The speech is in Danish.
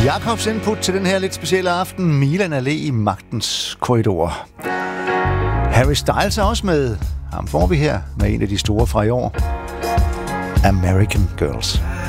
Jakobs input til den her lidt specielle aften. Milan Allé i magtens korridor. Harry Styles er også med. Ham får vi her med en af de store fra i år. American Girls.